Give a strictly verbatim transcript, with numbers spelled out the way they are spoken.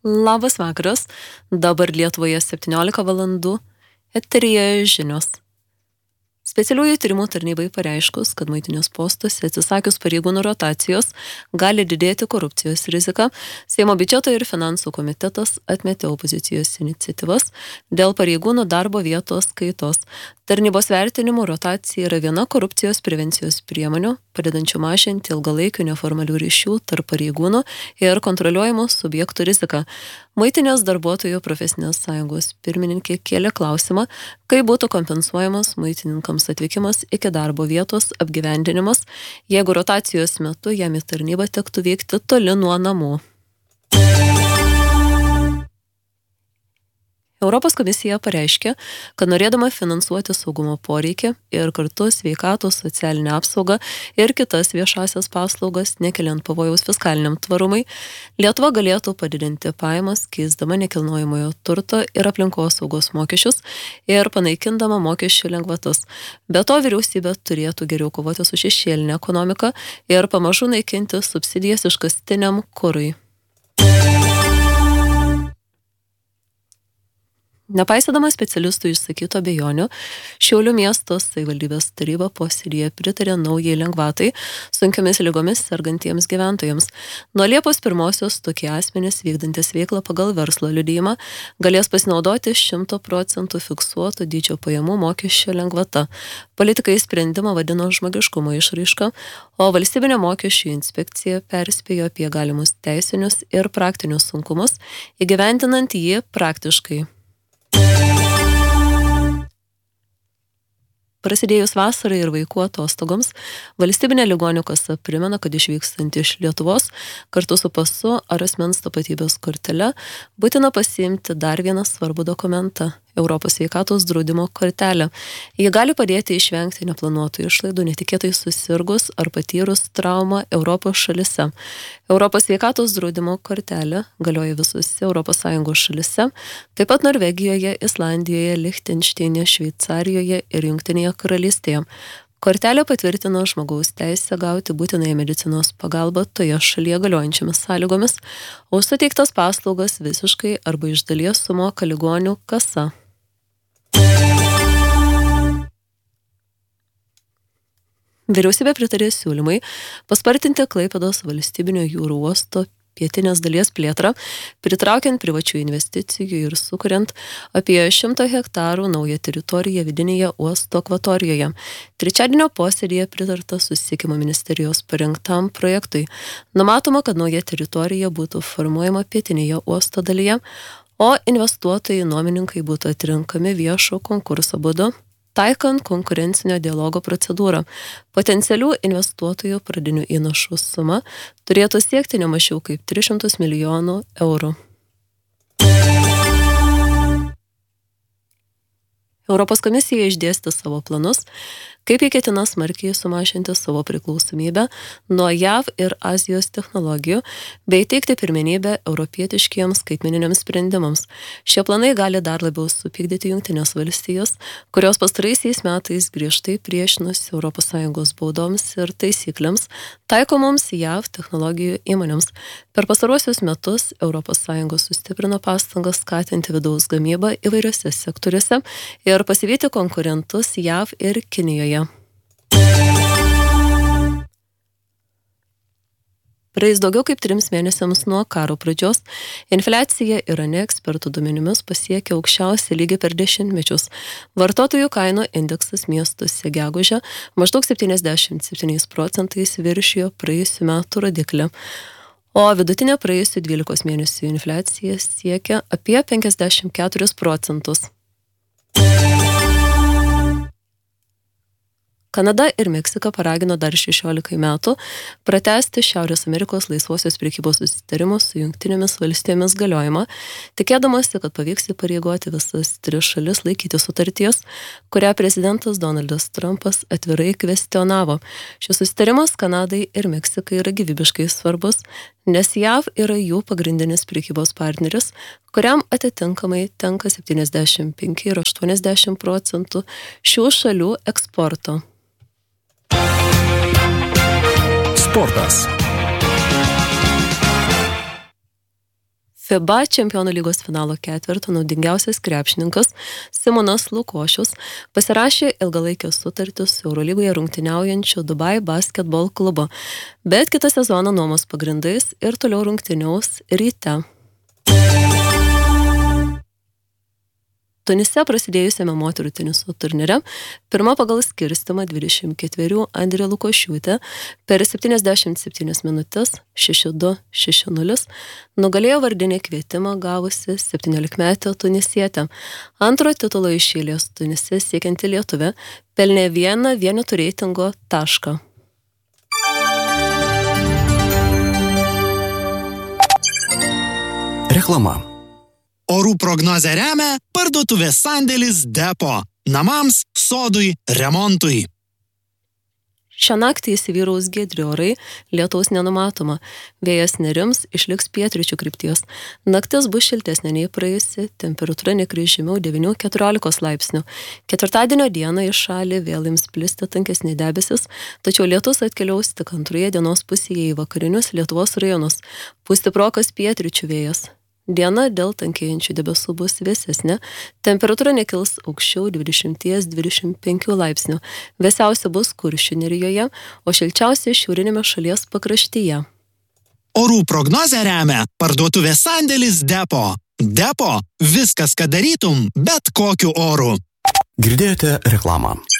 Labas vakaras, dabar Lietuvoje septyniolika valandų, eteryje žinios. Specialiųjų tyrimų tarnybai pareiškus, kad muitinės postuose atsisakius pareigūnų rotacijos gali didėti korupcijos rizika, Seimo biudžeto ir finansų komitetas atmetė opozicijos iniciatyvas dėl pareigūnų darbo vietos kaitos. Tarnybos vertinimų rotacija yra viena korupcijos prevencijos priemonių, padedančių mažinti ilgalaikių neformalių ryšių tarp pareigūnų ir kontroliuojamų subjektų riziką. Muitinės darbuotojų profesinės sąjungos pirmininkė kėlė klausimą, kaip būtų kompensuojamas muitininkams atvykimas iki darbo vietos apgyvendinimas, jeigu rotacijos metu jam į tarnybą tektų vykti toli nuo namų. Europos komisija pareiškė, kad norėdama finansuoti saugumo poreikį ir kartu sveikatos, socialinę apsaugą ir kitas viešasias paslaugas, nekeliant pavojaus fiskaliniam tvarumui, Lietuva galėtų padidinti pajamas, keisdama nekilnojamojo turto ir aplinkos saugos mokesčius ir panaikindama mokesčių lengvatas. Be to, vyriausybė turėtų geriau kovoti su šešėlinė ekonomika ir pamažu naikinti subsidijas iškastiniam kurui. Nepaisydama specialistų išsakyto abejonių, Šiaulių miesto savivaldybės taryba posėdyje pritarė naujai lengvatai sunkiomis ligomis sergantiems gyventojams. Nuo Liepos pirmosios tokie asmenys vykdantis veiklą pagal verslo liudijimą galės pasinaudoti šimto procentų fiksuoto dydžio pajamų mokesčio lengvata. Politikai sprendimą vadino žmogiškumo išraiška, o valstybinė mokesčių inspekcija perspėjo apie galimus teisinius ir praktinius sunkumus, įgyvendinant jį praktiškai. Prasidėjus vasarai ir vaikų atostogoms, valstybinė ligonių kasa primena, kad išvykstant iš Lietuvos kartu su pasu ar asmens tapatybės kortele būtina pasiimti dar vieną svarbų dokumentą – Europos sveikatos draudimo kortelę. Ji gali padėti išvengti neplanuotų išlaidų netikėtai susirgus ar patyrus traumą Europos šalise. Europos sveikatos draudimo kortelė galioja visose Europos Sąjungos šalise, taip pat Norvegijoje, Islandijoje, Lichtenšteine, Šveicarijoje ir Jungtinėje karalystėje. Kortelė patvirtino žmogaus teisę gauti būtinąją medicinos pagalbą toje šalyje galiojančiomis sąlygomis, o suteiktas paslaugas visiškai arba iš dalies sumoka ligonių kasa. Vyriausybė pritarė siūlymai paspartinti Klaipėdos valstybinio jūrų uosto pietinės dalies plėtrą, pritraukiant privačių investicijų ir sukuriant apie šimtą hektarų naują teritoriją vidinėje uosto akvatorijoje. Trečiadienio posėdyje pritarta susisiekimo ministerijos parengtam projektui. Numatoma, kad nauja teritorija būtų formuojama pietinėje uosto dalyje, o investuotojai nuomininkai būtų atrenkami viešo konkurso būdu, taikant konkurencinio dialogo procedūrą. Potencialių investuotojų pradinių įnašų suma turėtų siekti ne mažiau kaip tris šimtus milijonų eurų. Europos komisija išdėstė savo planus, kaip jie ketina smarkiai sumažinti savo priklausomybę nuo J A V ir Azijos technologijų, bei teikti pirmenybę europietiškiems skaitmeniniams sprendimams. Šie planai gali dar labiau supykdyti Jungtinės valstijos, kurios pastaraisiais metais griežtai priešinosi Europos Sąjungos baudoms ir taisyklėms, taikomoms J A V technologijų įmonėms. Per pastaruosius metus Europos Sąjungos sustiprino pastangas skatinti vidaus gamybą įvairiose sektoriuose ir pasivyti konkurentus J A V ir Kinijoje. Praėjus daugiau kaip trims mėnesiams nuo karo pradžios, infliacija Irane ekspertų duomenimis pasiekė aukščiausią lygį per dešimtmečius. Vartotojų kainų indeksas miestuose gegužę maždaug septyniasdešimt septyniais procentais viršijo praėjusių metų rodiklį, o vidutinė praėjusių dvylikos mėnesių infliacija siekia apie penkiasdešimt keturis procentus. Kanada ir Meksika paragino dar šešiolikai metų pratęsti Šiaurės Amerikos laisvosios prekybos susitarimus su Jungtinėmis valstijomis galiojimą, tikėdamasi, kad pavyks įpareigoti visas tris šalis laikyti sutarties, kurią prezidentas Donaldas Trumpas atvirai kvestionavo. Šis susitarimas Kanadai ir Meksikai yra gyvybiškai svarbus, nes J A V yra jų pagrindinis prekybos partneris, kuriam atitinkamai tenka septyniasdešimt penki ir aštuoniasdešimt procentų šių šalių eksporto. Sportas. FIBA Čempionų lygos finalo ketvirto naudingiausias krepšininkas Simonas Lukošius pasirašė ilgalaikę sutartį su Eurolygoje rungtyniaujančiu Dubai Basketball klubu, bet kitą sezoną nuomos pagrindais ir toliau rungtyniaus Ryte. Tunise prasidėjusiame moterų teniso turnyre pirma pagal skirstimą dvidešimt ketverių Andrė Lukošiūtė per septyniasdešimt septynias minutės šeši du šeši nulis nugalėjo vardinį kvietimą gavusi septyniolikmetę tunisietę. Antro titulo iš eilės Tunise siekianti lietuvė pelnė vieną vienetų reitingo tašką. Reklama. Orų prognozę remia parduotuvės sandėlis Depo. Namams, sodui, remontui. Šią naktį įsivyraus giedri orai, lietaus nenumatoma. Vėjas nerims, išliks pietryčių krypties. Naktis bus šiltesnė nei praėjusi, temperatūra nekris žemiau devynių keturiolikos laipsnių. Ketvirtadienio dieną į šalį vėl ims plisti tankesni debesis, tačiau lietus atkeliaus tik antroje dienos pusėje į vakarinius Lietuvos rajonus. Pūs stiprokas pietryčių vėjas. Diena dėl tankėjančių debesų bus vėsesnė, temperatūra nekils aukščiau dvidešimt dvidešimt penki laipsnių. Vėsiausia bus Kuršių nerijoje, o šilčiausia šiaurinėme šalies pakraštyje. Orų prognozę remia parduotuvės sandėlis Depo. Depo – viskas, ką darytum, bet kokiu oru. Girdėjote reklamą.